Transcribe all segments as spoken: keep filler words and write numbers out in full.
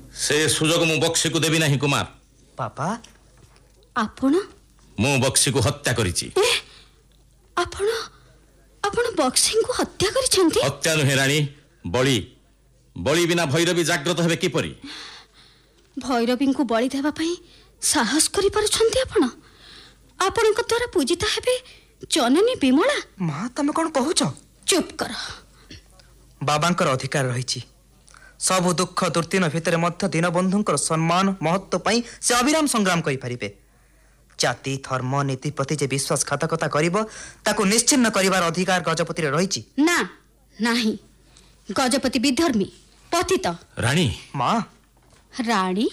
से सुजोग मु बक्सी को देवी नहीं कुमार। पापा आपण मु बक्सी को हत्या करिछि। आपण आपण बक्सी को हत्या करिछंती? हत्या नुहे रानी, बळी। बळी बिना भैरवी जाग्रत हेबे किपरि? भैरवी को बळी देबा पई साहस करि परछंती आपण? आपण को द्वारा पूजिता हेबे जननी विमला। मां तमे कोन कहूछ? चुप कर। बाबांकर अधिकार रहिछि। सब दुख दुर्दिन भितर मध्य दीनबंधुंकर सम्मान महत्व पई से अविराम संग्राम करि परिबे। जाति धर्म नीति प्रति जे विश्वासघातकता करिवो ताको निश्चिन्न करिवार अधिकार गजपति रे रहिछि। ना नाही, गजपति विधर्मी पतित। रानी मां रानी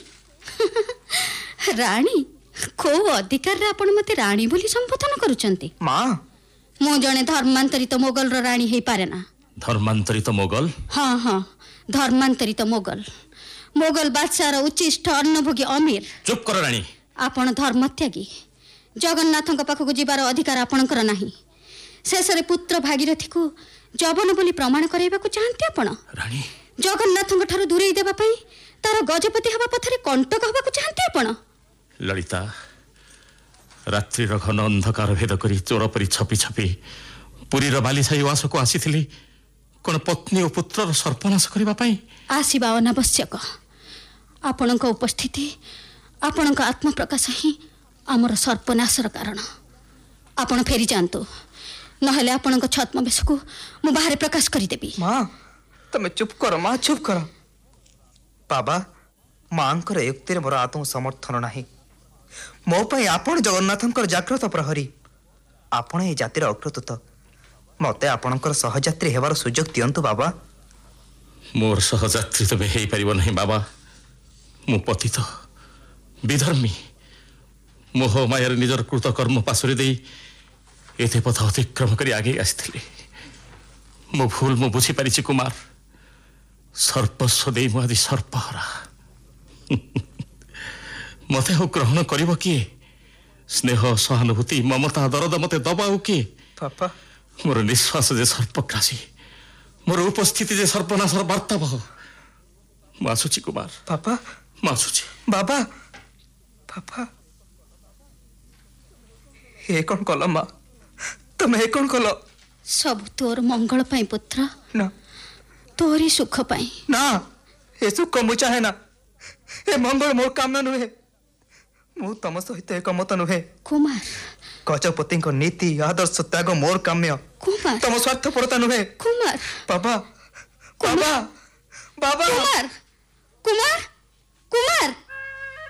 रानी को अधिकार रे आपण मते रानी बोली संबोधन करूचंती? मां मु जणे धर्मांतरित मोगल रो रानी हेई पारे ना। धर्मांतरित मोगल? हाँ हाँ धर्मांतरित मोगल। मोगल बादशाह रो उच्चिष्ट अन्नभोगी अमीर। चुप कर रानी। आपण धर्मत्यागी। जगन्नाथଙ୍କ पाखକୁ ଯିବାର ଅଧିକାର ଆପଣଙ୍କର ନାହିଁ। ଶେଷରେ ପୁତ୍ର ଭାଗୀରଥୀକୁ ଜବନ ବୋଲି ପ୍ରମାଣ କରାଇବାକୁ ଚାହାନ୍ତି ଆପଣ? ରାଣୀ ଜଗନ୍ନାଥଙ୍କ ଠାରୁ ଦୂରେଇ ଦେବା ପାଇଁ ତାର ଗଜପତି ହେବା ପଥରେ କଣ୍ଟକ ହେବାକୁ ଚାହାନ୍ତି ଆପଣ? ललिता, रात्रिर घन अंधकार भेद करी चोर परी छपी छपी पुरी बालीसाई उआस को आसी कौन पत्नी और पुत्र सर्पनाश करने आसवा अनावश्यक। आपण उपस्थिति आपण आत्मप्रकाश ही आमर सर्पनाशर कारण। आपण फेरी जातु नहले आपण छद्मवेश को मु बाहर प्रकाश करदेवी। मां तमे चुप कर। मां चुप कर। बाबा मांकर युक्ति मोर आत्म समर्थन नहीं। मो पाई आपण जगन्नाथंकर जागृत प्रहरी। आपण ए जातिर अग्रदूत। मते आपणकर सहयात्री हेबार सुजोग दियंतु बाबा। मोर सहयात्री तो हे परिबो नहीं बाबा। मु पतित विधर्मी मोह मायर निजर कृत कर्म पासुरी दे एते पथ अतिक्रम करी आगे आसिथिले। मो भूल मु बुझी पारिछि कुमार। सर्पस्व दे मु आदि सर्पहरा। मते हो ग्रहण करिवो किए? स्नेह सहानुभूति ममता दरद मते दबाऊ किए? पापा मोर निश्वास जे सर्पग्रासी, मोर उपस्थिति जे सर्पनाशर वार्ता बह। मासुची कुमार। पापा मासुची। बाबा पापा हे कौन कल? मां तुम हे कौन कल? सब तोर मंगल पाई पुत्र। ना तोरी सुख पाई। ना हे सुख मु चाहे ना। हे मंगल मोर काम नुहे। मु तम सहित एक मत नुहे। कुमार गजपति नीति आदर्श त्याग मोर काम्य। कुमार तम स्वार्थपरता नुहे। कुमार बाबा बाबा बाबा कुमार कुमार